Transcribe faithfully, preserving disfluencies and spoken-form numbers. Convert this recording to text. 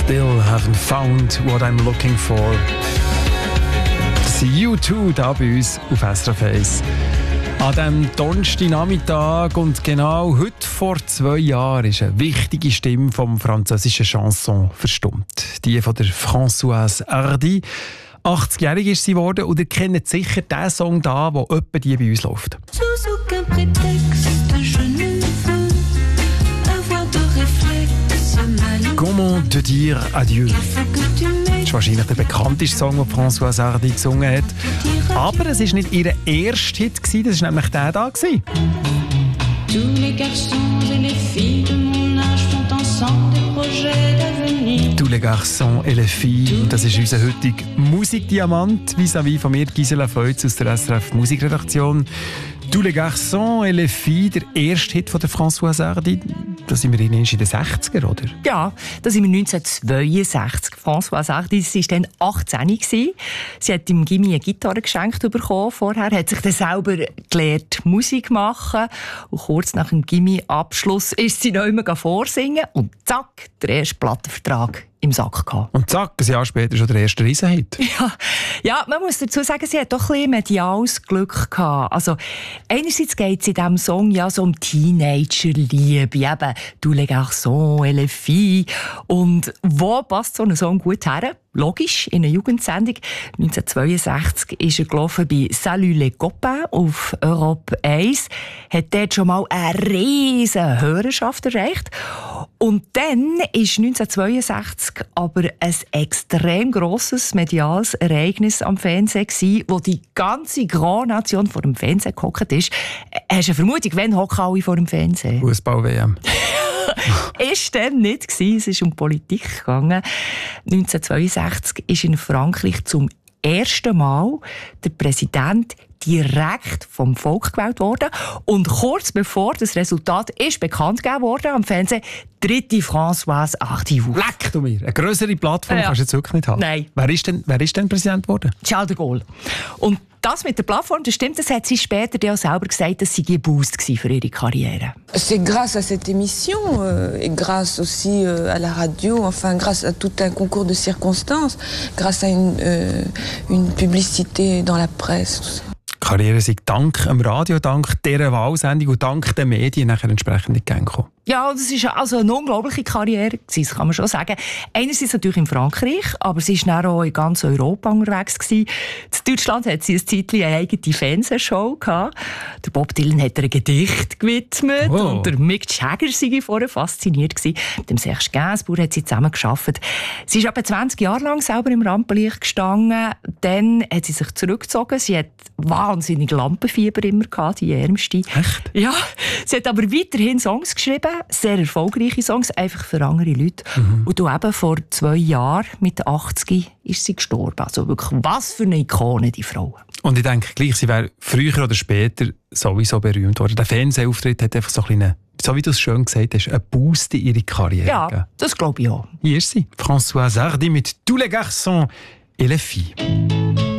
Still haven't found what I'm looking for. Das sind U zwei da bei uns auf S R F eins. An diesem Donnerstagnachmittag und genau heute vor zwei Jahren ist eine wichtige Stimme vom französischen Chanson verstummt. Die von der Françoise Hardy. achtzigjährig ist sie geworden und ihr kennt sicher den Song da, der etwa die bei uns läuft. Comment te dire adieu? Das ist wahrscheinlich der bekannteste Song, den Françoise Hardy gesungen hat. Aber es war nicht ihr erster Hit, das war nämlich der da. Tous les garçons et les filles de mon âge font ensemble des projets d'avenir. Tous les garçons et les filles. Das ist unser heutiger Musikdiamant, vis-à-vis von mir, Gisela Feutz aus der S R F Musikredaktion. Tous les garçons et les filles, der erste Hit von der Françoise Hardy. Da sind wir in den sechziger, oder? Ja, da sind wir neunzehnhundertzweiundsechzig. Françoise Hardy war dann achtzehn. Sie hat im Gimmi eine Gitarre geschenkt bekommen vorher, hat sich dann selber gelernt, Musik machen. Und kurz nach dem Gimmi-Abschluss ist sie noch immer vorsingen und zack, der erste Plattenvertrag im Sack gehabt. Und zack, ein Jahr später schon der erste Riesenhit. Ja, ja, man muss dazu sagen, sie hat doch ein bisschen mediales Glück gehabt. Also, einerseits geht es in diesem Song ja so um Teenager-Liebe, eben «Tous les garçons et les filles». Und wo passt so ein Song gut her? Logisch, in einer Jugendsendung. neunzehnhundertzweiundsechzig ist er gelaufen bei «Salut les copains» auf Europe eins. Hat dort schon mal eine riesen Hörerschaft erreicht. Und dann war neunzehnhundertzweiundsechzig aber ein extrem grosses mediales Ereignis am Fernsehen gewesen, wo die ganze Grand Nation vor dem Fernsehen gehockt ist. Hast du eine Vermutung, wann hocken alle vor dem Fernsehen? Fußball-W M. Ist dann nicht gewesen. Es ist um Politik gegangen. neunzehnhundertzweiundsechzig ist in Frankreich zum ersten Mal der Präsident direkt vom Volk gewählt worden. Und kurz bevor das Resultat ist bekannt gegeben wurde am Fernsehen, dritte Françoise Hardy. Leck du mir! Eine grössere Plattform ja. kannst du jetzt wirklich nicht haben. Nein. Wer ist denn, wer ist denn Präsident geworden? Charles de Gaulle. Und das mit der Plattform, das stimmt, das hat sie später auch selber gesagt, dass sie ein Boost war für ihre Karriere. C'est grâce à cette émission euh, et grâce aussi euh, à la radio, enfin grâce à tout un concours de circonstances, grâce à une, euh, une publicité dans la presse, tout ça. Die Karriere sei dank dem Radio, dank dieser Wahlsendung und dank den Medien nachher entsprechend in die Gänge gekommen. Ja, das war also eine unglaubliche Karriere, das kann man schon sagen. Einerseits natürlich in Frankreich, aber sie war dann auch in ganz Europa unterwegs gewesen. In Deutschland hat sie ein Zeitchen eine eigene Fernsehshow gehabt. Der Bob Dylan hat ihr ein Gedicht gewidmet oh. und der Mick Jagger war vorher fasziniert gewesen. Mit dem Serge Gainsbourg hat sie zusammen gearbeitet. Sie ist etwa zwanzig Jahre lang selber im Rampenlicht gestanden. Dann hat sie sich zurückgezogen. Sie hat wahnsinnig Lampenfieber immer gehabt, die ärmste. Echt? Ja. Sie hat aber weiterhin Songs geschrieben, sehr erfolgreiche Songs, einfach für andere Leute. Mhm. Und eben vor zwei Jahren, mit achtzig, ist sie gestorben. Also wirklich, was für eine Ikone, die Frau. Und ich denke gleich, sie wäre früher oder später sowieso berühmt worden. Der Fernsehauftritt hat einfach so ein bisschen, so wie du es schön gesagt hast, einen Boost in ihre Karriere Ja, gegeben. das glaube ich auch. Hier ist sie, Françoise Hardy mit «Tous les garçons et les filles».